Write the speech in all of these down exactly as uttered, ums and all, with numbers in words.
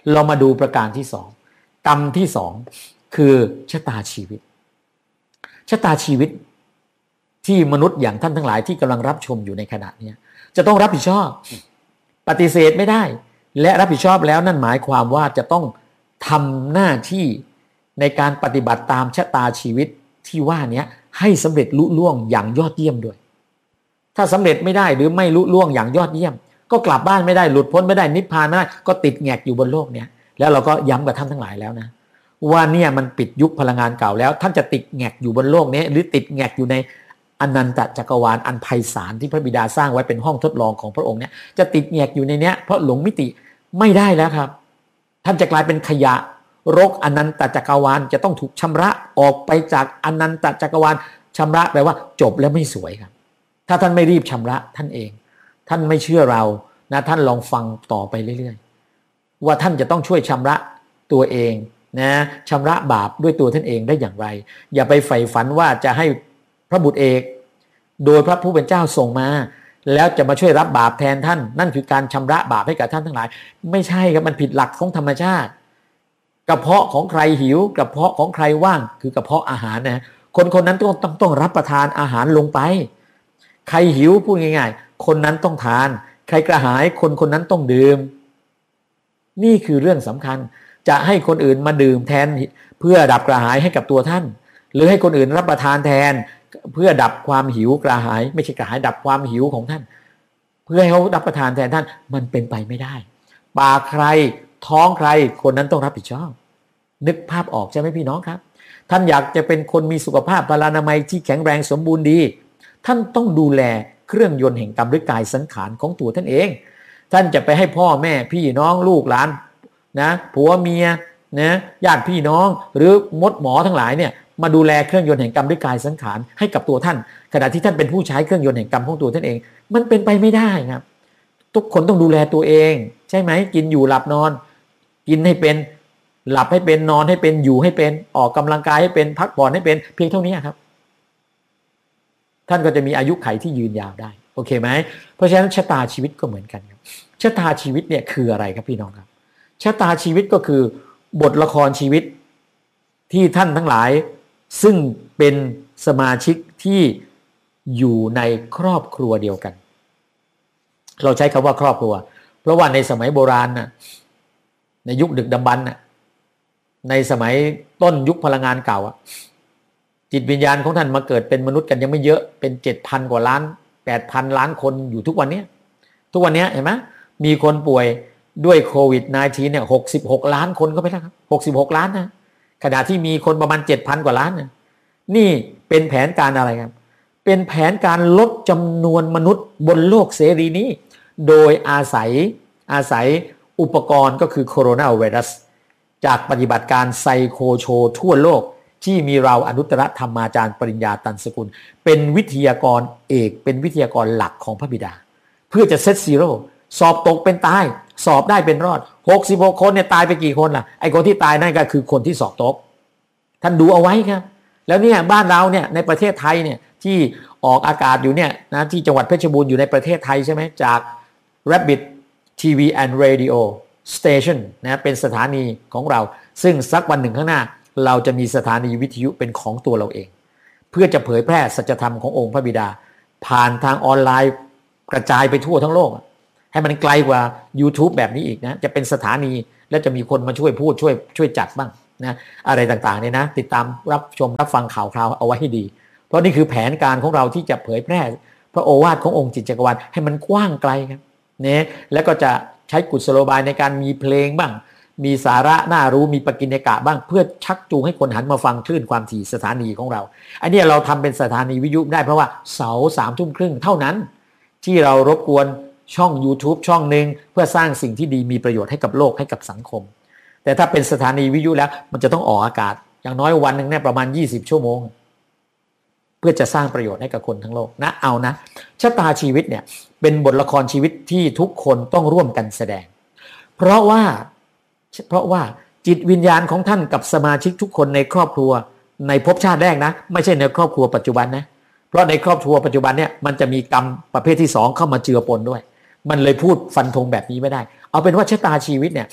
เรามาดูประการที่สองกรรมที่สองคือชะตาชีวิตชะตาชีวิตที่มนุษย์อย่างท่านทั้งหลายที่กำลังรับชมอยู่ในขณะนี้จะต้องรับผิดชอบปฏิเสธไม่ได้และรับผิดชอบแล้วนั่นหมายความว่าจะต้องทำหน้าที่ในการปฏิบัติตามชะตาชีวิตที่ว่านี้ให้สำเร็จลุล่วงอย่างยอดเยี่ยมด้วยถ้าสำเร็จไม่ได้หรือไม่ลุล่วงอย่างยอดเยี่ยมก็กลับบ้านไม่ได้หลุดพ้นไม่ได้นิพพานไม่ได้ก็ติดแงกอยู่บนโลกเนี้ยแล้วเราก็ย้ำกับท่านทั้งหลายแล้วนะว่าเนี่ยมันปิดยุคพลังงานเก่าแล้วท่านจะติดแงกอยู่บนโลกนี้หรือติดแงกอยู่ในอนันตจักรวาลอันไพศาลที่พระบิดาสร้างไว้เป็นห้องทดลองของพระองค์เนี่ยจะติดแงกอยู่ในเนี้ยเพราะหลงมิติไม่ได้แล้วครับท่านจะกลายเป็นขยะรกอนันตจักรวาลจะต้องถูกชำระออกไปจากอนันตจักรวาลชำระแปลว่าจบแล้วไม่สวยครับถ้าท่านไม่รีบชำระท่านเองท่านไม่เชื่อเรานะท่านลองฟังต่อไปเรื่อยๆว่าท่านจะต้องช่วยชำระตัวเองนะชำระบาปด้วยตัวท่านเองได้อย่างไรอย่าไปใฝ่ฝันว่าจะให้พระบุตรเอกโดยพระผู้เป็นเจ้าส่งมาแล้วจะมาช่วยรับบาปแทนท่านนั่นคือการชำระบาปให้กับท่านทั้งหลายไม่ใช่ครับมันผิดหลักของธรรมชาติกระเพาะของใครหิวกระเพาะของใครว่างคือกระเพาะอาหารนะคนคนนั้นต้องต้องต้องรับประทานอาหารลงไปใครหิวพูดง่ายๆคนนั้นต้องทานใครกระหายคนคนนั้นต้องดื่มนี่คือเรื่องสำคัญจะให้คนอื่นมาดื่มแทนเพื่อดับกระหายให้กับตัวท่านหรือให้คนอื่นรับประทานแทนเพื่อดับความหิวกระหายไม่ใช่กระหายดับความหิวของท่านเพื่อให้เขารับประทานแทนท่านมันเป็นไปไม่ได้ปากใครท้องใครคนนั้นต้องรับผิดชอบนึกภาพออกใช่ไหมพี่น้องครับท่านอยากจะเป็นคนมีสุขภาพพลานามัยที่แข็งแรงสมบูรณ์ดีท่านต้องดูแลเครื่องยนต์แห่งกรรมหรือกายสังขารของตัวท่านเองท่านจะไปให้พ่อแม่พี่น้องลูกหลานนะผัวเมียนะญาติพี่น้องหรือมดหมอทั้งหลายเนี่ยมาดูแลเครื่องยนต์แห่งกรรมด้วยกายสังขารให้กับตัวท่านขณะที่ท่านเป็นผู้ใช้เครื่องยนต์แห่งกรรมของตัวท่านเองมันเป็นไปไม่ได้ครับทุกคนต้องดูแลตัวเองใช่ไหมกินอยู่หลับนอนกินให้เป็นหลับให้เป็นนอนให้เป็นอยู่ให้เป็นออกกำลังกายให้เป็นพักผ่อนให้เป็นเพียงเท่านี้ครับท่านก็จะมีอายุขัยที่ยืนยาวได้โอเคไหมเพราะฉะนั้นชะตาชีวิตก็เหมือนกันครับชะตาชีวิตเนี่ยคืออะไรครับพี่น้องครับชะตาชีวิตก็คือบทละครชีวิตที่ท่านทั้งหลายซึ่งเป็นสมาชิกที่อยู่ในครอบครัวเดียวกันเราใช้คำว่าครอบครัวเพราะว่าในสมัยโบราณน่ะในยุคดึกดำบรรพ์น่ะในสมัยต้นยุคพลังงานเก่าอ่ะจิตวิญญาณของท่านมาเกิดเป็นมนุษย์กันยังไม่เยอะเป็น เจ็ดพัน กว่าล้าน แปดพัน ล้านคนอยู่ทุกวันนี้ทุกวันนี้เห็นไหมมีคนป่วยด้วยโควิด สิบเก้า เนี่ยหกสิบหกล้านคนก็ไปแล้วครับหกสิบหกล้านนะขณะที่มีคนประมาณ เจ็ดพัน กว่าล้านนะนี่เป็นแผนการอะไรครับเป็นแผนการลดจำนวนมนุษย์บนโลกเสรีนี้โดยอาศัยอาศัยอุปกรณ์ก็คือโคโรนาไวรัสจากปฏิบัติการไซโคโชทั่วโลกที่มีเราอนุตตรธรรมาจารย์ปริญญาตันสกุลเป็นวิทยากรเอกเป็นวิทยากรหลักของพระบิดาเพื่อจะเซตซีโร่สอบตกเป็นตายสอบได้เป็นรอดหกสิบหกคนเนี่ยตายไปกี่คนล่ะไอ้คนที่ตายนั่นก็คือคนที่สอบตกท่านดูเอาไว้ครับแล้วเนี่ยบ้านเราเนี่ยในประเทศไทยเนี่ยที่ออกอากาศอยู่เนี่ยนะที่จังหวัดเพชรบูรณ์อยู่ในประเทศไทยใช่ไหมจาก Rabbit ที วี and Radio Station นะเป็นสถานีของเราซึ่งสักวันหนึ่งข้างหน้าเราจะมีสถานีวิทยุเป็นของตัวเราเองเพื่อจะเผยแพร่สัจธรรมขององค์พระบิดาผ่านทางออนไลน์กระจายไปทั่วทั้งโลกให้มันไกลกว่า YouTube แบบนี้อีกนะจะเป็นสถานีและจะมีคนมาช่วยพูดช่วยช่วยจัดบ้างนะอะไรต่างๆเนี่ยนะติดตามรับชมรับฟังข่าวคราวเอาไว้ให้ดีเพราะนี่คือแผนการของเราที่จะเผยแพร่พระโอวาทขององค์จิตจักรวาลให้มันกว้างไกลครับเนี่ยแล้วก็จะใช้กุศโลบายในการมีเพลงบ้างมีสาระน่ารู้มีปกิณกะบ้างเพื่อชักจูงให้คนหันมาฟังคลื่นความถี่สถานีของเราอันนี้เราทำเป็นสถานีวิทยุได้เพราะว่าเสาร์สามทุ่มครึ่งเท่านั้นที่เรารบกวนช่อง YouTube ช่องหนึ่งเพื่อสร้างสิ่งที่ดีมีประโยชน์ให้กับโลกให้กับสังคมแต่ถ้าเป็นสถานีวิทยุแล้วมันจะต้องออกอากาศอย่างน้อยวันหนึ่งเนี่ยประมาณยี่สิบชั่วโมงเพื่อจะสร้างประโยชน์ให้กับคนทั้งโลกนะเอานะชะตาชีวิตเนี่ยเป็นบทละครชีวิตที่ทุกคนต้องร่วมกันแสดงเพราะว่าเพราะว่าจิตวิญญาณของท่านกับสมาชิกทุกคนในครอบครัวในภพชาติแรกนะไม่ใช่ในครอบครัวปัจจุบันนะเพราะในครอบครัวปัจจุบันเนี่ยมันจะมีกรรมประเภทที่สองเข้ามาเจือปนด้วยมันเลยพูดฟันธงแบบนี้ไม่ได้เอาเป็นว่าชะตาชีวิตเนี่ย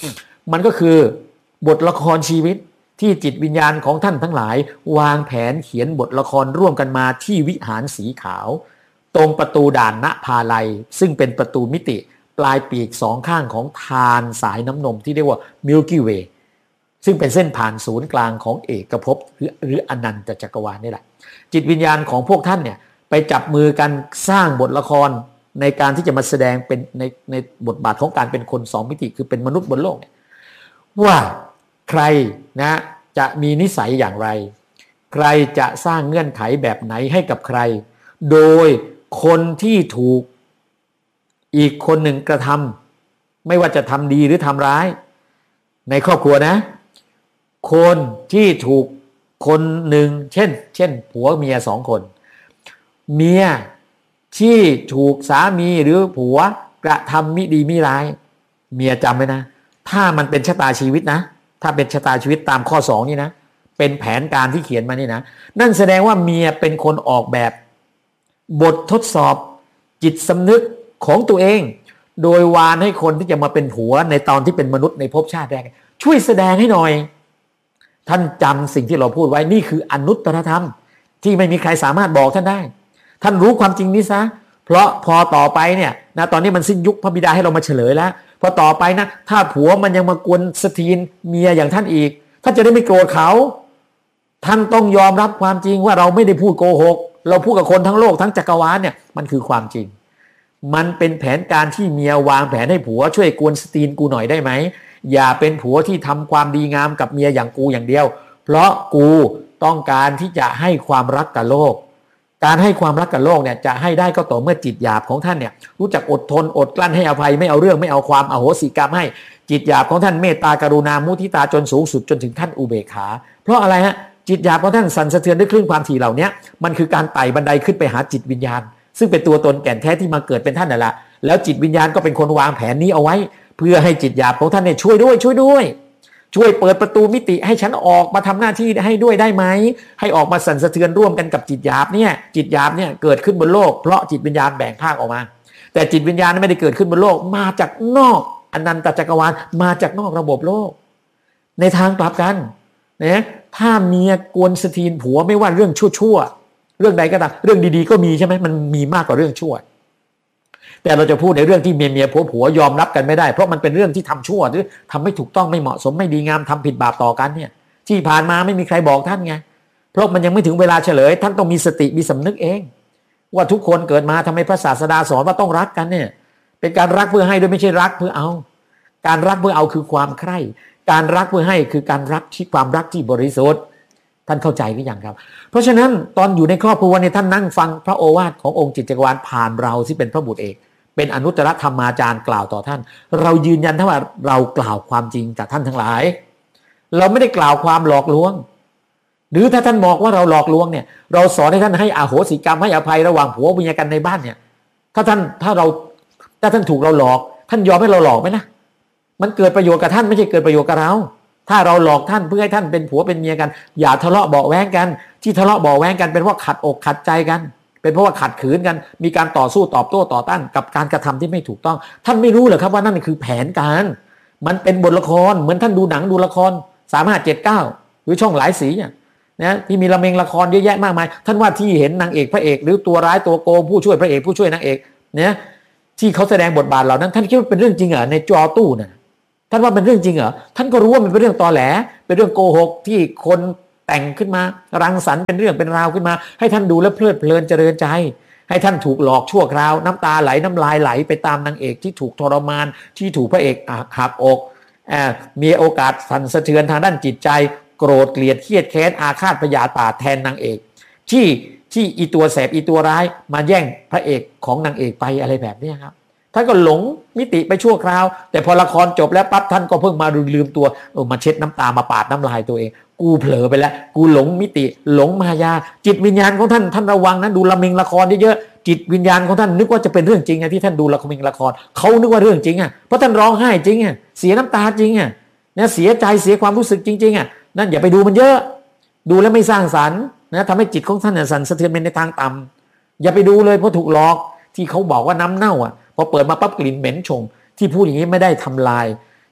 มันก็คือบทละครชีวิตที่จิตวิญญาณของท่านทั้งหลายวางแผนเขียนบทละครร่วมกันมาที่วิหารสีขาวตรงประตูด่านณภาลัยซึ่งเป็นประตูมิติปลายปีกสองข้างของทานสายน้ำนมที่เรียกว่า Milky Way ซึ่งเป็นเส้นผ่านศูนย์กลางของเอกภพหรือหรืออนันตจักรวาลนี่แหละจิตวิญญาณของพวกท่านเนี่ยไปจับมือกันสร้างบทละครในการที่จะมาแสดงเป็นในในบทบาทของการเป็นคนสองมิติคือเป็นมนุษย์บนโลกว่าใครนะจะมีนิสัยอย่างไรใครจะสร้างเงื่อนไขแบบไหนให้กับใครโดยคนที่ถูกอีกคนหนึ่งกระทำไม่ว่าจะทำดีหรือทำร้ายในครอบครัวนะคนที่ถูกคนหนึ่งเช่นเช่นผัวเมียสองคนเมียที่ถูกสามีหรือผัวกระทำมิดีมิร้ายเมียจำไว้นะถ้ามันเป็นชะตาชีวิตนะถ้าเป็นชะตาชีวิตตามข้อสองนี่นะเป็นแผนการที่เขียนมานี่นะนั่นแสดงว่าเมียเป็นคนออกแบบบททดสอบจิตสำนึกของตัวเองโดยวานให้คนที่จะมาเป็นผัวในตอนที่เป็นมนุษย์ในภพชาติแรกช่วยแสดงให้หน่อยท่านจำสิ่งที่เราพูดไว้นี่คืออนุตตรธรรมที่ไม่มีใครสามารถบอกท่านได้ท่านรู้ความจริงนี้ซะเพราะพอต่อไปเนี่ยนะตอนนี้มันสิ้นยุคพระบิดาให้เรามาเฉลยแล้วพอต่อไปนะถ้าผัวมันยังมากวนสตีนเมียอย่างท่านอีกท่านจะได้ไม่โกรธเขาท่านต้องยอมรับความจริงว่าเราไม่ได้พูดโกหกเราพูดกับคนทั้งโลกทั้งจักรวาลเนี่ยมันคือความจริงมันเป็นแผนการที่เมียวางแผนให้ผัวช่วยกวนสตีนกูหน่อยได้ไหมอย่าเป็นผัวที่ทำความดีงามกับเมียอย่างกูอย่างเดียวเพราะกูต้องการที่จะให้ความรักกับโลกการให้ความรักกับโลกเนี่ยจะให้ได้ก็ต่อเมื่อจิตหยาบของท่านเนี่ยรู้จักอดทนอดกลั้นให้อภัยไม่เอาเรื่องไม่เอาความอโหสิกรรมให้จิตหยาบของท่านเมตตากรุณามุทิตาจนสูงสุดจนถึงท่านอุเบกขาเพราะอะไรฮะจิตหยาบของท่านสั่นสะเทือนด้วยคลื่นความถี่เหล่านี้มันคือการไต่บันไดขึ้นไปหาจิตวิญญาณซึ่งเป็นตัวตนแก่นแท้ที่มาเกิดเป็นท่านนั่นแหละแล้วจิตวิญญาณก็เป็นคนวางแผนนี้เอาไว้เพื่อให้จิตหยาบของท่านเนี่ยช่วยด้วยช่วยด้วยช่วยเปิดประตูมิติให้ฉันออกมาทำหน้าที่ให้ด้วยได้ไหมให้ออกมาสั่นสะเทือนร่วมกันกับจิตหยาบเนี่ยจิตหยาบเนี่ยเกิดขึ้นบนโลกเพราะจิตวิญญาณแบ่งภาคออกมาแต่จิตวิญญาณไม่ได้เกิดขึ้นบนโลกมาจากนอกอนันตจักรวาลมาจากนอกระบบโลกในทางกลับกันนะถ้าเมียกวนสตีนผัวไม่ว่าเรื่องชั่วๆเรื่องใดก็ตามเรื่องดีๆก็มีใช่ไหมมันมีมากกว่าเรื่องชั่วแต่เราจะพูดในเรื่องที่เมียเมียผัวผัวยอมรับกันไม่ได้เพราะมันเป็นเรื่องที่ทำชั่วหรือทำไม่ถูกต้องไม่เหมาะสมไม่ดีงามทำผิดบาปต่อกันเนี่ยที่ผ่านมาไม่มีใครบอกท่านไงเพราะมันยังไม่ถึงเวลาเฉลยท่านต้องมีสติมีสำนึกเองว่าทุกคนเกิดมาทำไมพระศาสดาสอนว่าต้องรักกันเนี่ยเป็นการรักเพื่อให้โดยไม่ใช่รักเพื่อเอาการรักเพื่อเอาคือความใคร่การรักเพื่อให้คือการรักที่ความรักที่บริสุทธิ์ท่านเข้าใจหรือยังครับเพราะฉะนั้นตอนอยู่ในครอบครัวเนี่ยท่านนั่งฟังพระโอวาทขององค์จิตจักรวาลผ่านเราที่เป็นพระบุตรเอกเป็นอนุตตรธรรมาจารย์กล่าวต่อท่านเรายืนยันทั้งว่าเรากล่าวความจริงกับท่านทั้งหลายเราไม่ได้กล่าวความหลอกลวงหรือถ้าท่านบอกว่าเราหลอกลวงเนี่ยเราสอนให้ท่านให้อโหสิกรรมให้อภัยระหว่างผัวเมียกันในบ้านเนี่ยถ้าท่านถ้าเราถ้าท่านถูกเราหลอกท่านยอมให้เราหลอกไหมนะมันเกิดประโยชน์กับท่านไม่ใช่เกิดประโยชน์กับเราถ้าเราหลอกท่านเพื่อให้ท่านเป็นผัวเป็นเมียกันอย่าทะเลาะเบาะแว้งกันที่ทะเลาะเบาะแว้งกันเป็นเพราะขัดอกขัดใจกันเป็นเพราะว่าขัดขืนกันมีการต่อสู้ตอบโต้ต่อต้านกับการกระทำที่ไม่ถูกต้องท่านไม่รู้เหรอครับว่านั่นคือแผนการมันเป็นบทละครเหมือนท่านดูหนังดูละครสามห้าเจ็ดเก้าหรือช่องหลายสีเนี่ยนะที่มีละเมงละครเยอะแยะมากมายท่านว่าที่เห็นนางเอกพระเอกหรือตัวร้ายตัวโกงผู้ช่วยพระเอกผู้ช่วยนางเอกเนี่ยที่เขาแสดงบทบาทเหล่านั้นท่านคิดว่าเป็นเรื่องจริงเหรอในจอตู้น่ะท่านว่าเป็นเรื่องจริงเหรอท่านก็รู้ว่ามันเป็นเรื่องตอแหลเป็นเรื่องโกหกที่คนแต่งขึ้นมารังสรรค์เป็นเรื่องเป็นราวขึ้นมาให้ท่านดูแล้วเพลิดเพลินเจริญใจให้ท่านถูกหลอกชั่วคราวน้ำตาไหลน้ำลายไหลไปตามนางเอกที่ถูกทรมานที่ถูกพระเอกหักอกมีโอกาสสั่นสะเทือนทางด้านจิตใจโกรธเกลียดเครียดแค้นอาฆาตพยาบาทแทนนางเอกที่ที่อีตัวแสบอีตัวร้ายมาแย่งพระเอกของนางเอกไปอะไรแบบนี้ครับท่านก็หลงมิติไปชั่วคราวแต่พอละครจบแล้วปั๊บท่านก็เพิ่งมาลืมตัวเออมาเช็ดน้ำตามาปาดน้ำลายตัวเองกูเผลอไปแล้วกูหลงมิติหลงมายาจิตวิญญาณของท่านท่านระวังนะดูละเมงละครเยอะๆจิตวิญญาณของท่านนึกว่าจะเป็นเรื่องจริงไงที่ท่านดูละเมงละครเขานึกว่าเรื่องจริงอ่ะเพราะท่านร้องไห้จริงอ่ะเสียน้ำตาจริงอ่ะเนี่ยเสียใจเสียความรู้สึกจริงๆอ่ะนั่นอย่าไปดูมันเยอะดูแล้วไม่สร้างสรรค์นะทำให้จิตของท่านสั่นสะเทือนไปในทางต่ำอย่าไปดูเลยเพราะถูกหลอกที่เขาบอกว่าน้ำเน่าอ่ะพอเปิดมาปั๊บกลิ่นเหม็นชงที่พูดอย่างนี้ไม่ได้ทำลาย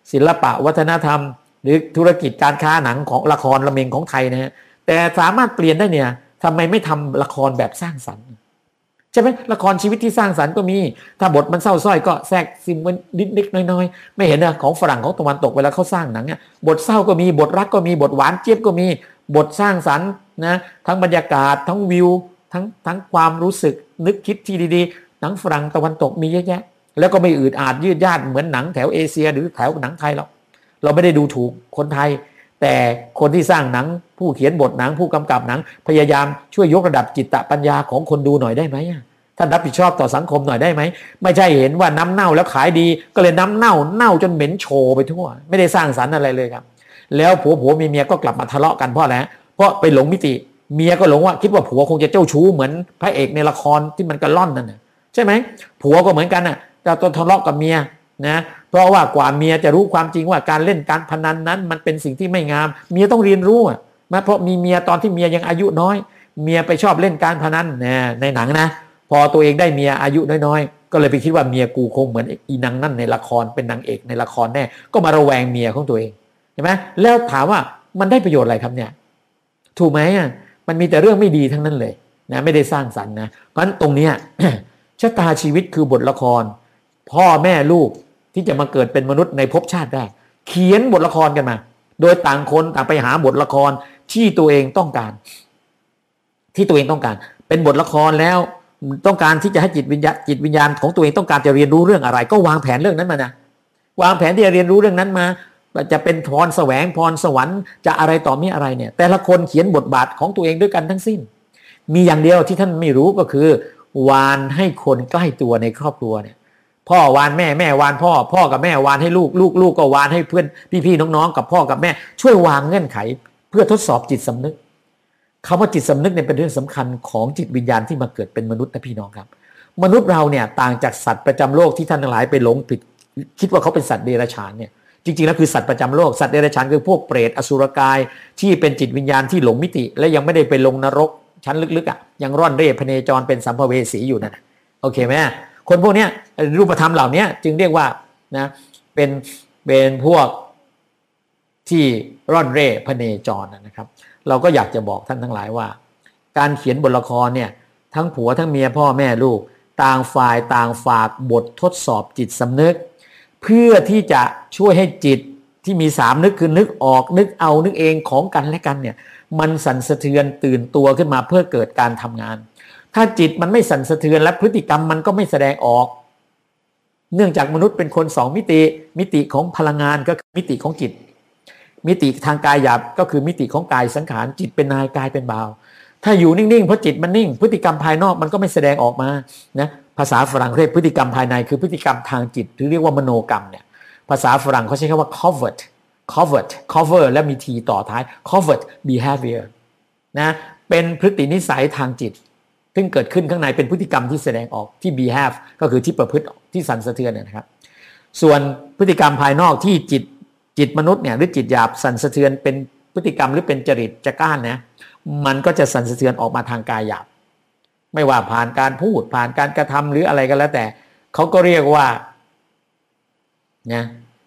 ศิลปะวัฒนธรรมหรือธุรกิจการค้าหนังของละครละเมงของไทยนะฮะแต่สามารถเปลี่ยนได้เนี่ยทำไมไม่ทำละครแบบสร้างสรรค์ใช่ไหมละครชีวิตที่สร้างสรรค์ก็มีถ้าบทมันเศร้าส้อยก็แทรกซิมมันนิดๆน้อยๆไม่เห็นนะของฝรั่งของตะวันตกเวลาเขาสร้างหนังเนี่ยบทเศร้าก็มีบทรักก็มีบทหวานเจี๊ยบก็มีบทสร้างสรรค์นะทั้งบรรยากาศทั้งวิวทั้งทั้งความรู้สึกนึกคิดที่ดีๆหนังฝรั่งตะวันตกมีเยอะแยะแล้วก็ไม่อืดอาดยืดยาดเหมือนหนังแถวเอเชียหรือแถวหนังไทยหรอกเราไม่ได้ดูถูกคนไทยแต่คนที่สร้างหนังผู้เขียนบทหนังผู้กำกับหนังพยายามช่วยยกระดับจิตปัญญาของคนดูหน่อยได้ไหมท่านรับผิดชอบต่อสังคมหน่อยได้ไหมไม่ใช่เห็นว่าน้ำเน่าแล้วขายดีก็เลยน้ำเน่าเน่าจนเหม็นโชไปทั่วไม่ได้สร้างสรรค์อะไรเลยครับแล้วผัวผัวเมียเมียก็กลับมาทะเลาะกันเพราะอะไรเพราะไปหลงมิติเมียก็หลงว่าคิดว่าผัวคงจะเจ้าชู้เหมือนพระเอกในละครที่มันกระล่อนนั่นน่ะใช่ไหมผัวก็เหมือนกันน่ะแต่ตอนทะเลาะกับเมียนะเพราะว่ากว่าเมียจะรู้ความจริงว่าการเล่นการพนันนั้นมันเป็นสิ่งที่ไม่งามเมียต้องเรียนรู้อ่ะนะเพราะมีเมียตอนที่เมียยังอายุน้อยเมียไปชอบเล่นการพนันเนี่ยในหนังนะพอตัวเองได้เมียอายุน้อยๆก็เลยไปคิดว่าเมียกูคงเหมือนอีนางนั่นในละครเป็นนางเอกในละครแน่ก็มาระแวงเมียของตัวเองใช่ไหมแล้วถามว่ามันได้ประโยชน์อะไรครับเนี่ยถูกไหมอ่ะมันมีแต่เรื่องไม่ดีทั้งนั้นเลยนะไม่ได้สร้างสรรค์นะเพราะฉะนั้นตรงเนี้ย ชะตาชีวิตคือบทละครพ่อแม่ลูกที่จะมาเกิดเป็นมนุษย์ในภพชาติได้เขียนบทละครกันมาโดยต่างคนต่างไปหาบทละครที่ตัวเองต้องการที่ตัวเองต้องการเป็นบทละครแล้วต้องการที่จะให้จิตวิญญาณจิตวิญญาณของตัวเองต้องการจะเรียนรู้เรื่องอะไรก็วางแผนเรื่องนั้นมานะวางแผนที่จะเรียนรู้เรื่องนั้นมาจะเป็นพรแสวงพรสวรรค์จะอะไรต่อมีอะไรเนี่ยแต่ละคนเขียนบทบาทของตัวเองด้วยกันทั้งสิ้นมีอย่างเดียวที่ท่านไม่รู้ก็คือวานให้คนใกล้ตัวในครอบครัวเนี่ยพ่อวานแม่แม่วานพ่อพ่อกับแม่วานให้ลูกลูกลูกก็วานให้เพื่อนพี่ๆน้องๆกับพ่อกับแม่ช่วยวางเงื่อนไขเพื่อทดสอบจิตสำนึกคำว่าจิตสำนึกเนี่ยเป็นเรื่องสำคัญของจิตวิญญาณที่มาเกิดเป็นมนุษย์นะพี่น้องครับมนุษย์เราเนี่ยต่างจากสัตว์ประจำโลกที่ท่านทั้งหลายไปหลงผิดคิดว่าเขาเป็นสัตว์เดรัจฉานเนี่ยจริงๆแล้วคือสัตว์ประจำโลกสัตว์เดรัจฉานคือพวกเปรตอสุรกายที่เป็นจิตวิญญาณที่หลงมิติและยังไม่ได้ไปลงนรกชั้นลึกๆอ่ะยังร่อนเร่พเนจรเป็นสัมภเวสีอยู่นั่นโอเคไหมคนพวกนี้รูปธรรมเหล่านี้จึงเรียกว่านะเป็นเป็นพวกที่ร่อนเร่พเนจรนะครับเราก็อยากจะบอกท่านทั้งหลายว่าการเขียนบทละครเนี่ยทั้งผัวทั้งเมียพ่อแม่ลูกต่างฝ่ายต่างฝากบททดสอบจิตสำนึกเพื่อที่จะช่วยให้จิตที่มีสามนึกคือนึกออกนึกเอานึกเองของกันและกันเนี่ยมันสั่นสะเทือนตื่นตัวขึ้นมาเพื่อเกิดการทำงานถ้าจิตมันไม่สั่นสะเทือนและพฤติกรรมมันก็ไม่แสดงออกเนื่องจากมนุษย์เป็นคนสองมิติมิติของพลังงานก็คือมิติของจิตมิติทางกายหยาบก็คือมิติของกายสังขารจิตเป็นนายกายเป็นบ่าวถ้าอยู่นิ่งๆเพราะจิตมันนิ่งพฤติกรรมภายนอกมันก็ไม่แสดงออกมานะภาษาฝรั่งเรียกพฤติกรรมภายในคือพฤติกรรมทางจิตหรือเรียกว่ามโนกรรมเนี่ยภาษาฝรั่งเขาใช้คำว่า covert covert cover และมี t ต่อท้าย covert behavior นะเป็นพฤตินิสัยทางจิตซึ่งเกิดขึ้นข้างในเป็นพฤติกรรมที่แสดงออกที่ behave ก็คือที่ประพฤติที่สั่นสะเทือนนะครับส่วนพฤติกรรมภายนอกที่จิตจิตมนุษย์เนี่ยหรือจิตหยาบสั่นสะเทือนเป็นพฤติกรรมหรือเป็นจริตจักร้านนะมันก็จะสั่นสะเทือนออกมาทางกายหยาบไม่ว่าผ่านการพูดผ่านการกระทำหรืออะไรก็แล้วแต่เขาก็เรียกว่านะ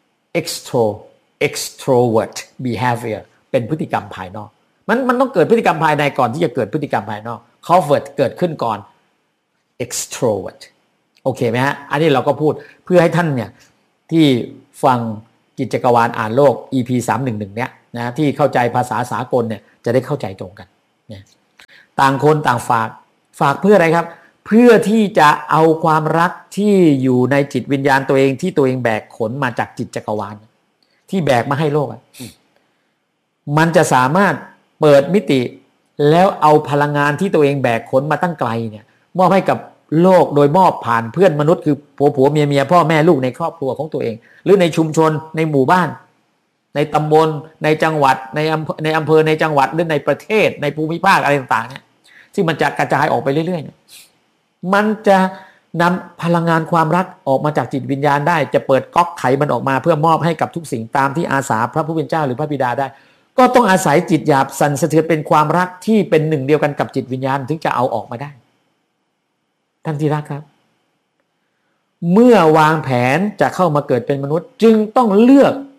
extro extrovert behavior เป็นพฤติกรรมภายนอกมันมันต้องเกิดพฤติกรรมภายในก่อนที่จะเกิดพฤติกรรมภายนอก covert เกิดขึ้นก่อน extrovert โอเคไหมฮะอันนี้เราก็พูดเพื่อให้ท่านเนี่ยที่ฟังกิจจักรวาลอ่านโลก อี พี สามร้อยสิบเอ็ดเนี่ยนะที่เข้าใจภาษาสากลเนี่ยจะได้เข้าใจตรงกันนะต่างคนต่างฝากฝากเพื่ออะไรครับเพื่อที่จะเอาความรักที่อยู่ในจิตวิญญาณตัวเองที่ตัวเองแบกขนมาจากจิตจักรวาลที่แบกมาให้โลกมันจะสามารถเปิดมิติแล้วเอาพลังงานที่ตัวเองแบกขนมาตั้งไกลเนี่ยมอบให้กับโลกโดยมอบผ่านเพื่อนมนุษย์คือผัวผัวเมียเมียพ่อแม่ลูกในครอบครัวของตัวเองหรือในชุมชนในหมู่บ้านในตำบลในจังหวัดในอำเภอในอำเภอในจังหวัดหรือในประเทศในภูมิภาคอะไรต่างๆเนี่ยที่มันจะกระจายออกไปเรื่อยๆเนี่ยมันจะนำพลังงานความรักออกมาจากจิตวิญญาณได้จะเปิดก๊อกไขมันออกมาเพื่อมอบให้กับทุกสิ่งตามที่อาสาพระผู้เป็นเจ้าหรือพระบิดาได้ก็ต้องอาศัยจิตหยาบสั่นสะเทือนเป็นความรักที่เป็นหนึ่งเดียวกันกับจิตวิญญาณถึงจะเอาออกมาได้ท่านที่รักครับเมื่อวางแผนจะเข้ามาเกิดเป็นมนุษย์จึงต้องเลือก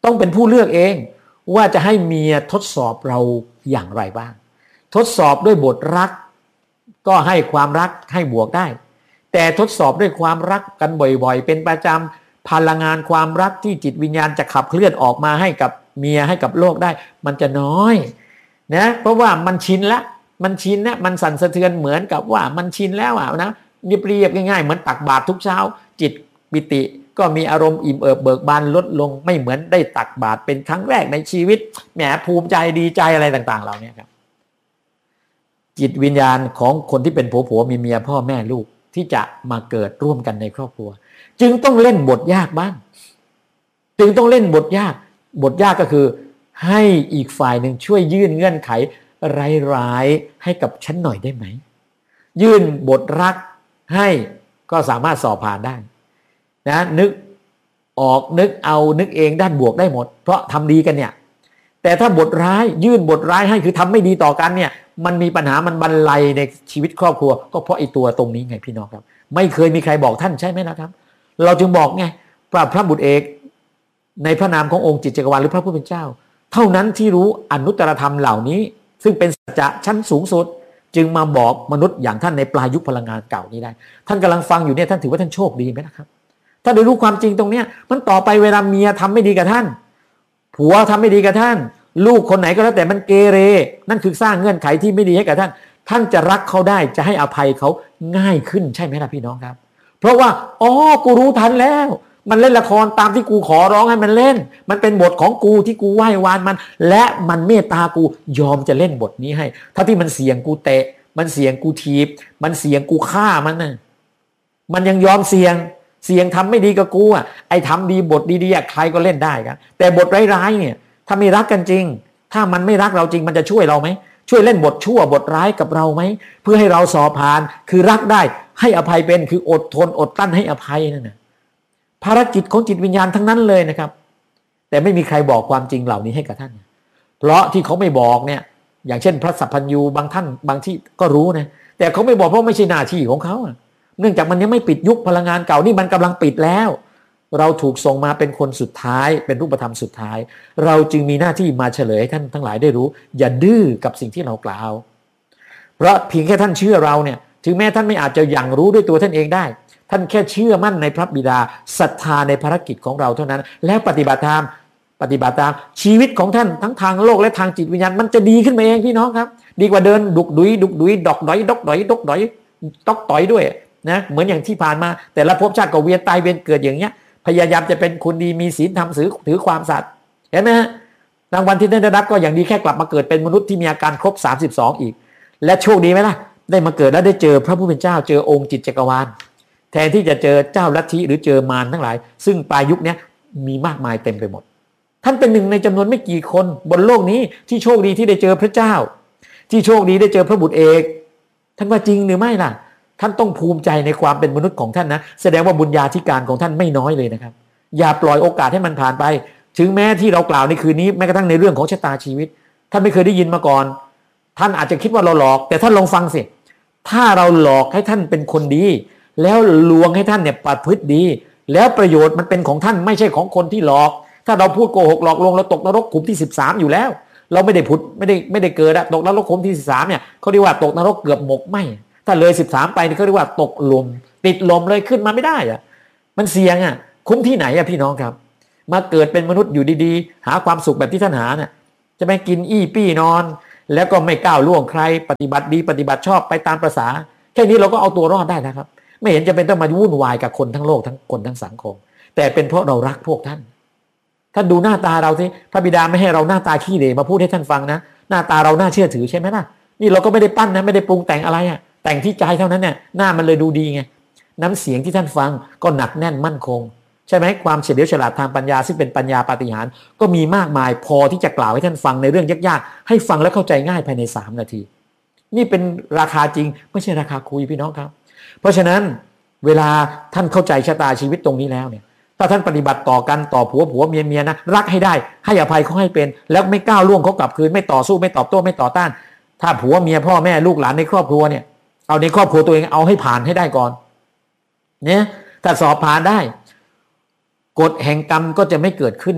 ต้องเป็นผู้เลือกเองว่าจะให้เมียทดสอบเราอย่างไรบ้างทดสอบด้วยบทรักก็ให้ความรักให้บวกได้แต่ทดสอบด้วยความรักกันบ่อยๆเป็นประจำพลังงานความรักที่จิตวิญญาณจะขับเคลื่อนออกมาให้กับเมียให้กับโลกได้มันจะน้อยนะเพราะว่ามันชินแล้วมันชินนะมันสั่นสะเทือนเหมือนกับว่ามันชินแล้วอ่ะนะเรียบๆง่ายๆเหมือนตักบาตรทุกเช้าจิตปิติก็มีอารมณ์อิ่มเอิบเบิกบานลดลงไม่เหมือนได้ตักบาตรเป็นครั้งแรกในชีวิตแหมภูมิใจดีใจอะไรต่างๆเหล่านี้ครับจิตวิญญาณของคนที่เป็นผัวผัวมีเมียพ่อแม่ลูกที่จะมาเกิดร่วมกันในครอบครัวจึงต้องเล่นบทยากบ้างจึงต้องเล่นบทยากบทยากก็คือให้อีกฝ่ายหนึ่งช่วยยื่นเงื่อนไขร้ายๆให้กับฉันหน่อยได้ไหมยื่นบทรักให้ก็สามารถสอบผ่านได้นะนึกออกนึกเอานึกเองด้านบวกได้หมดเพราะทำดีกันเนี่ยแต่ถ้าบทร้ายยื่นบทร้ายให้คือทำไม่ดีต่อกันเนี่ยมันมีปัญหามันบรรลัยในชีวิตครอบครัวก็เพราะไอ้ตัวตรงนี้ไงพี่น้องครับไม่เคยมีใครบอกท่านใช่ไหมนะครับเราจึงบอกไงพระพระบุตรเอกในพระนามขององค์จิตจักรวาลหรือพระผู้เป็นเจ้าเท่านั้นที่รู้อนุตตรธรรมเหล่านี้ซึ่งเป็นสัจจะชั้นสูงสุดจึงมาบอกมนุษย์อย่างท่านในปลายยุคพลังงานเก่านี้ได้ท่านกำลังฟังอยู่เนี่ยท่านถือว่าท่านโชคดีไหมนะครับถ้าได้รู้ความจริงตรงเนี้ยมันต่อไปเวลาเมียทำไม่ดีกับท่านผัวทำไม่ดีกับท่านลูกคนไหนก็แล้วแต่มันเกเรนั่นคือสร้างเงื่อนไขที่ไม่ดีให้กับท่านท่านจะรักเขาได้จะให้อภัยเขาง่ายขึ้นใช่ไหมล่ะพี่น้องครับเพราะว่าอ๋อกูรู้ทันแล้วมันเล่นละครตามที่กูขอร้องให้มันเล่นมันเป็นบทของกูที่กูไหว้วานมันและมันเมตตากูยอมจะเล่นบทนี้ให้ถ้าที่มันเสี่ยงกูเตะมันเสี่ยงกูทีบมันเสี่ยงกูฆ่ามันน่ะมันยังยอมเสี่ยงเสี่ยงทำไม่ดีกับกูอ่ะไอ้ทำดีบทดีๆใครก็เล่นได้ครับแต่บทร้ายๆเนี่ยถ้าไม่รักกันจริงถ้ามันไม่รักเราจริงมันจะช่วยเราไหมช่วยเล่นบทชั่วบทร้ายกับเราไหมเพื่อให้เราสอบผ่านคือรักได้ให้อภัยเป็นคืออดทนอดกลั้นให้อภัยนั่นนะภารกิจของจิตวิญญาณทั้งนั้นเลยนะครับแต่ไม่มีใครบอกความจริงเหล่านี้ให้กับท่านเพราะที่เขาไม่บอกเนี่ยอย่างเช่นพระสัพพัญญูบางท่านบางที่ก็รู้นะแต่เขาไม่บอกเพราะไม่ใช่หน้าที่ของเขาเนื่องจากมันยังไม่ปิดยุคพลังงานเก่านี่มันกำลังปิดแล้วเราถูกส่งมาเป็นคนสุดท้ายเป็นรูปธรรมสุดท้ายเราจึงมีหน้าที่มาเฉลยให้ท่านทั้งหลายได้รู้อย่าดื้อกับสิ่งที่เรากล่าวเพราะเพียงแค่ท่านเชื่อเราเนี่ยถึงแม้ท่านไม่อาจจะอย่างรู้ด้วยตัวท่านเองได้ท่านแค่เชื่อมั่นในพระบิดาศรัทธาในภารกิจของเราเท่านั้นและปฏิบัติตามปฏิบัติตามชีวิตของท่านทั้งทางโลกและทางจิตวิญญาณมันจะดีขึ้นมาเองพี่น้องครับดีกว่าเดินดุกดุยดุกดุยดอกดอยดอกดอยดอกดอยตอกต่อยด้วยนะเหมือนอย่างที่ผ่านมาแต่ละภพชาติก็เวียนตายเวียนเกิดอย่างเงี้ยพยายามจะเป็นคนดีมีศีลธรรมถือถือความสัตย์เห็นไหมฮะรางวัลที่ท่านได้รับก็อย่างดีแค่กลับมาเกิดเป็นมนุษย์ที่มีอาการครบสามสิบสองอีกและโชคดีไหมล่ะได้มาเกิดแล้วได้เจอพระผู้เป็นเจ้าเจอองค์จิตจักรวาลแทนที่จะเจอเจ้าลัทธิหรือเจอมารทั้งหลายซึ่งปลายยุคนี้มีมากมายเต็มไปหมดท่านเป็นหนึ่งในจำนวนไม่กี่คนบนโลกนี้ที่โชคดีที่ได้เจอพระเจ้าที่โชคดีได้เจอพระบุตรเอกท่านว่าจริงหรือไม่ล่ะท่านต้องภูมิใจในความเป็นมนุษย์ของท่านนะแสดงว่าบุญญาธิการของท่านไม่น้อยเลยนะครับอย่าปล่อยโอกาสให้มันผ่านไปถึงแม้ที่เรากล่าวในคืนนี้แม้กระทั่งในเรื่องของชะตาชีวิตท่านไม่เคยได้ยินมาก่อนท่านอาจจะคิดว่าเราหลอกแต่ท่านลองฟังสิถ้าเราหลอกให้ท่านเป็นคนดีแล้วลวงให้ท่านเนี่ยประพฤติดีแล้วประโยชน์มันเป็นของท่านไม่ใช่ของคนที่หลอกถ้าเราพูดโกหกหลอกลวงเราตกนรกขุมที่สิบสามอยู่แล้วเราไม่ได้พุทธไม่ได้ไม่ได้เกิดอะตกนรกขุมที่สิบสามเนี่ยเขาเรียกว่าตกนรกเกือบหมกไหมถ้าเลยสิบสามไปนี่เขาเรียกว่าตกลมติดลมเลยขึ้นมาไม่ได้อะมันเสี่ยงอะคุ้มที่ไหนอะพี่น้องครับมาเกิดเป็นมนุษย์อยู่ดีๆหาความสุขแบบที่ท่านหาเนี่ยจะไม่กินอี้ปี้นอนแล้วก็ไม่ก้าวล่วงใครปฏิบัติดีปฏิบัติชอบไปตามประสาแค่นี้เราก็เอาตัวรอดได้นะครับไม่เห็นจะเป็นต้องมาวุ่นวายกับคนทั้งโลกทั้งคนทั้งสังคมแต่เป็นเพราะเรารักพวกท่านท่านดูหน้าตาเราสิพระบิดาไม่ให้เราหน้าตาขี้เหร่มาพูดให้ท่านฟังนะหน้าตาเราน่าเชื่อถือใช่ไหมล่ะนี่เราก็ไม่ได้ปั้นนะไม่ได้ปรุงแต่งอะไรอะแต่งที่ใจเท่านั้นเนี่ยหน้ามันเลยดูดีไงน้ำเสียงที่ท่านฟังก็หนักแน่นมั่นคงใช่ไหมความเฉลียวฉลาดทางปัญญาซึ่งเป็นปัญญาปาฏิหาริย์ก็มีมากมายพอที่จะกล่าวให้ท่านฟังในเรื่องยากๆให้ฟังและเข้าใจง่ายภายในสามนาทีนี่เป็นราคาจริงไม่ใช่ราคาคุยพี่น้องครับเพราะฉะนั้นเวลาท่านเข้าใจชะตาชีวิตตรงนี้แล้วเนี่ยถ้าท่านปฏิบัติต่อกันต่อผัวผัวเมียเมียนะรักให้ได้ให้อภัยเขาให้เป็นแล้วไม่ก้าวล่วงเขากลับคืนไม่ต่อสู้ไม่ตอบโต้ไม่ต่อต้านถ้าผัวเมียพ่อแม่ลูกหลานในครอบครัวเนี่ยเอาในครอบครัวตัวเองเอาให้ผ่านให้ได้ก่อนเนี่ยถ้าสอบผ่านได้กฎแห่งกรรมก็จะไม่เกิดขึ้นกับ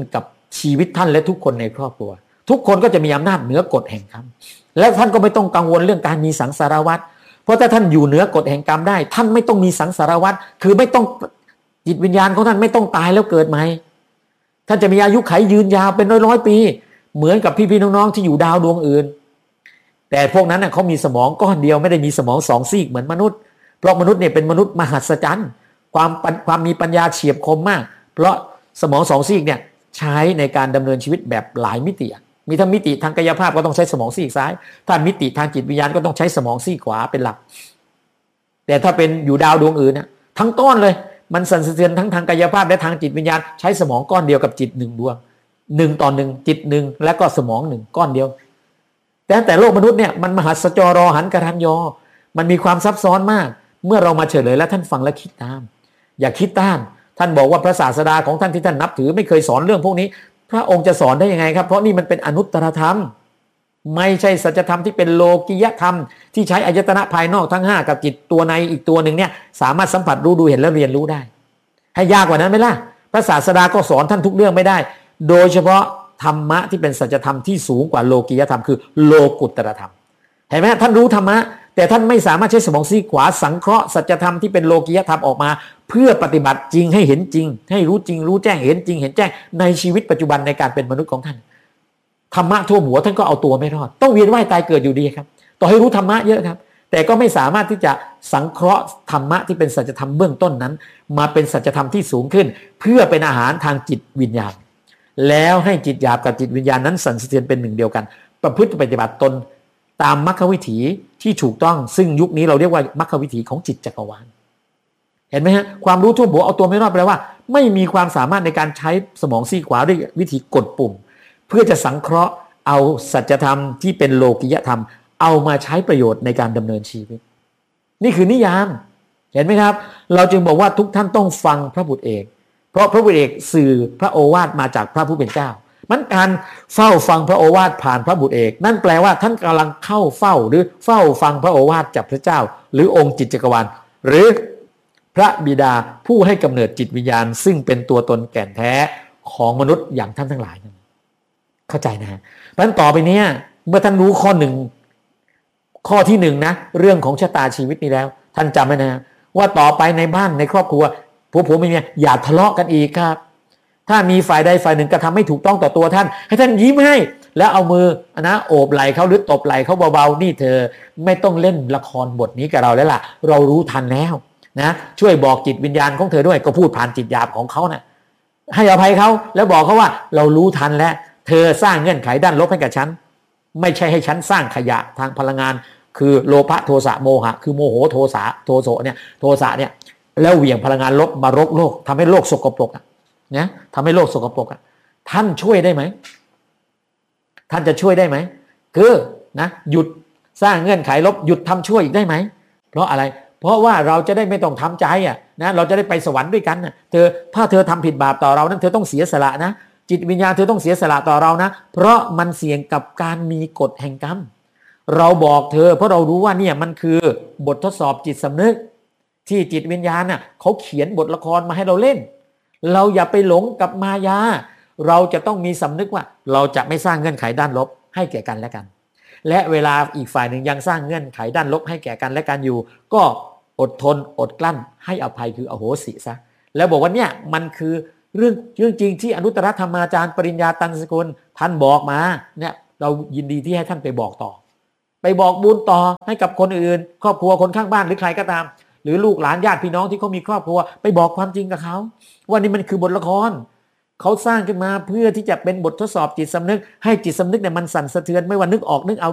ชีวิตท่านและทุกคนในครอบครัวทุกคนก็จะมีอำนาจเหนือกฎแห่งกรรมและท่านก็ไม่ต้องกังวลเรื่องการมีสังสารวัฏเพราะถ้าท่านอยู่เหนือกฎแห่งกรรมได้ท่านไม่ต้องมีสังสารวัฏคือไม่ต้องจิตวิญญาณของท่านไม่ต้องตายแล้วเกิดใหม่ท่านจะมีอายุขัยยืนยาวเป็นร้อยร้อยปีเหมือนกับพี่ๆน้องๆที่อยู่ดาวดวงอื่นแต่พวกนั้นน่ะเขามีสมองก้อนเดียวไม่ได้มีสมองสองซีกเหมือนมนุษย์เพราะมนุษย์เนี่ยเป็นมนุษย์มหัศจรรย์ความความมีปัญญาเฉียบคมมากเพราะสมองสองซีกเนี่ยใช้ในการดำเนินชีวิตแบบหลายมิติมีทั้งมิติทางกายภาพก็ต้องใช้สมองซีกซ้ายถ้ามิติทางจิตวิญญาณก็ต้องใช้สมองซีกขวาเป็นหลักแต่ถ้าเป็นอยู่ดาวดวงอื่นเนี่ยทั้งก้อนเลยมันสั่นสะเทือนทั้งทางกายภาพและทางจิตวิญญาณใช้สมองก้อนเดียวกับจิตหนึ่งดวงหนึ่งต่อหนึ่งจิตหนึ่งและก็สมองหนึ่งก้อนเดียวแต่แต่โลกมนุษย์เนี่ยมันมหัศจรรหันกรันยอมันมีความซับซ้อนมากเมื่อเรามาเฉลยแล้วท่านฟังและคิดตามอย่าคิดต้านท่านบอกว่าพระศาสดาของท่านที่ท่านนับถือไม่เคยสอนเรื่องพวกนี้พระองค์จะสอนได้ยังไงครับเพราะนี่มันเป็นอนุตตรธรรมไม่ใช่สัจธรรมที่เป็นโลกิยธรรมที่ใช้อายตนะภายนอกทั้งห้ากับจิตตัวในอีกตัวหนึ่งเนี่ยสามารถสัมผัสรู้ดูเห็นและเรียนรู้ได้ให้ยากกว่านั้นไหมล่ะพระศาสดาก็สอนท่านทุกเรื่องไม่ได้โดยเฉพาะธรรมะที่เป็นสัจธรรมที่สูงกว่าโลกิยธรรมคือโลกุตตรธรรมเห็นไหมท่านรู้ธรรมะแต่ท่านไม่สามารถใช้สมองซีกขวาสังเคราะห์สัจธรรมที่เป็นโลกิยธรรมออกมาเพื่อปฏิบัติจริงให้เห็นจริงให้รู้จริงรู้แจ้งเห็นจริงเห็นแจ้งในชีวิตปัจจุบันในการเป็นมนุษย์ของท่านธรรมะท่วมหัวท่านก็เอาตัวไม่รอดต้องเวียนว่ายตายเกิดอยู่ดีครับต่อให้รู้ธรรมะเยอะครับแต่ก็ไม่สามารถที่จะสังเคราะห์ธรรมะที่เป็นสัจธรรมเบื้องต้นนั้นมาเป็นสัจธรรมที่สูงขึ้นเพื่อเป็นอาหารทางจิตวิญญาณแล้วให้จิตหยาบกับจิตวิญญาณนั้นสั่นสะเทือนเป็นหนึ่งเดียวกันประพฤติปฏิบัติตนตามมรรควิถีที่ถูกต้องซึ่งยุคนี้เราเรียกว่ามรรควิถีของจิตจักรวาลเห็นไหมฮะความรู้ทั่วหัวเอาตัวไม่รอดแปลว่าไม่มีความสามารถในการใช้สมองซีกขวาด้วยวิธีกดปุ่มเพื่อจะสังเคราะห์เอาสัจธรรมที่เป็นโลกิยธรรมเอามาใช้ประโยชน์ในการดำเนินชีวิตนี่คือนิยามเห็นไหมครับเราจึงบอกว่าทุกท่านต้องฟังพระบุตรเอกเพราะพระบุตรเอกสื่อพระโอวาทมาจากพระผู้เป็นเจ้ามันการเฝ้าฟังพระโอวาทผ่านพระบุตรเอกนั่นแปลว่าท่านกำลังเข้าเฝ้าหรือเฝ้าฟังพระโอวาทจากพระเจ้าหรือองค์จิตจักรวาลหรือพระบิดาผู้ให้กำเนิดจิตวิญญาณซึ่งเป็นตัวตนแก่นแท้ของมนุษย์อย่างท่านทั้งหลายนั้นเข้าใจนะฮะเพราะฉะนั้นต่อไปเนี้ยเมื่อท่านรู้ข้อหนึ่งข้อที่หนึ่งนะเรื่องของชะตาชีวิตนี้แล้วท่านจำไว้นะว่าต่อไปในบ้านในครอบครัวผัวผัวเมียอย่าทะเลาะกันอีกครับถ้ามีฝ่ายใดฝ่ายหนึ่งกระทำไม่ถูกต้องต่อตัวท่านให้ท่านยิ้มให้แล้วเอามือนะโอบไหล่เขาหรือตบไหล่เขาเบาๆนี่เธอไม่ต้องเล่นละครบทนี้กับเราแล้วล่ะเรารู้ทันแล้วนะช่วยบอกจิตวิญญาณของเธอด้วยก็พูดผ่านจิตหยาบของเขานะให้อภัยเขาแล้วบอกเขาว่าเรารู้ทันแล้วเธอสร้างเงื่อนไขด้านลบให้กับฉันไม่ใช่ให้ฉันสร้างขยะทางพลังงานคือโลภะโทสะโมหะคือโมโหโทสะโทโสเนี่ยโทสะเนี่ยแล้วเหวี่ยงพลังงานลบมารกโลกทำให้โลกสกปรกอ่ะนะทำให้โลกสกปรกอ่ะท่านช่วยได้ไหมท่านจะช่วยได้ไหมคือนะหยุดสร้างเงื่อนไขลบหยุดทำช่วยอีกได้ไหมเพราะอะไรเพราะว่าเราจะได้ไม่ต้องทำใจอ่ะนะเราจะได้ไปสวรรค์ด้วยกันนะเธอถ้าเธอทำผิดบาปต่อเรานั้นเธอต้องเสียสละนะจิตวิญญาณเธอต้องเสียสละต่อเรานะเพราะมันเสี่ยงกับการมีกฎแห่งกรรมเราบอกเธอเพราะเรารู้ว่าเนี่ยมันคือบททดสอบจิตสำนึกที่จิตวิญญาณน่ะเขาเขียนบทละครมาให้เราเล่นเราอย่าไปหลงกับมายาเราจะต้องมีสำนึกว่าเราจะไม่สร้างเงื่อนไขด้านลบให้แก่กันและกันและเวลาอีกฝ่ายหนึ่งยังสร้างเงื่อนไขด้านลบให้แก่กันและกันอยู่ก็อดทนอดกลั้นให้อภัยคืออโหสิซะแล้วบอกว่าเนี่ยมันคือเรื่องเรื่องจริงที่อนุตตรธรรมาจารย์ปริญญาตันสกุลท่านบอกมาเนี่ยเรายินดีที่ให้ท่านไปบอกต่อไปบอกบุญต่อให้กับคนอื่นครอบครัวคนข้างบ้านหรือใครก็ตามหรือลูกหลานญาติพี่น้องที่เขามีครอบครัวไปบอกความจริงกับเขาว่านี่มันคือบทละครเขาสร้างขึ้นมาเพื่อที่จะเป็นบททดสอบจิตสำนึกให้จิตสำนึกเนี่ยมันสั่นสะเทือนไม่ว่านึกออกนึกเอา